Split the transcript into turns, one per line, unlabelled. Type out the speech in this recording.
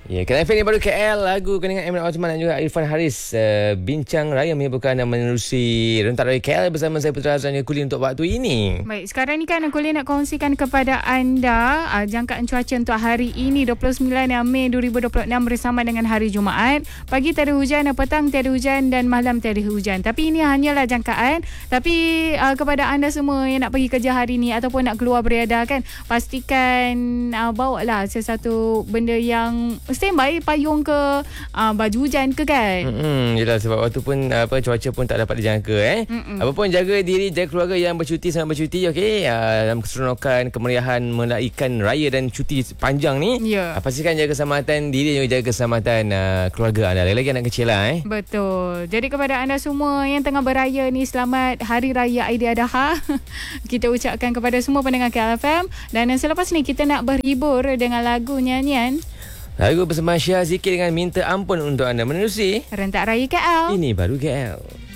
Ya, Kena FM ni baru KL. Lagu dengan Emran Osman dan juga Irfan Haris. Bincang Raya menghiburkan dan menerusi Rentak Raya KL bersama saya Putra Azran Kuli untuk waktu ini.
Baik, sekarang ni kan Kuli nak kongsikan kepada anda jangkaan cuaca untuk hari ini 29 Mei 2026 bersama dengan hari Jumaat. Pagi tiada hujan, petang tiada hujan dan malam tiada hujan. Tapi ini hanyalah jangkaan. Tapi kepada anda semua yang nak pergi kerja hari ni ataupun nak keluar beredar kan, pastikan bawa lah sesuatu benda yang standby, payung ke, baju hujan ke kan.
Yelah, sebab waktu pun cuaca pun tak dapat dijangka. Apa pun, jaga diri, jaga keluarga yang bercuti, sangat bercuti, okey. Dalam keseronokan kemeriahan meraihkan raya dan cuti panjang ni, pastikan jaga keselamatan diri dan jaga keselamatan keluarga anda, lagi anak kecil lah.
Betul. Jadi kepada anda semua yang tengah beraya ni, selamat Hari Raya Aidiladha. Kita ucapkan kepada semua pendengar KLFM. Dan selepas ni kita nak berhibur dengan lagu nyanyian
Lagu bersama Syah Zikir dengan Minta Ampun untuk anda menerusi
Rentak Raya KL.
Ini baru KL.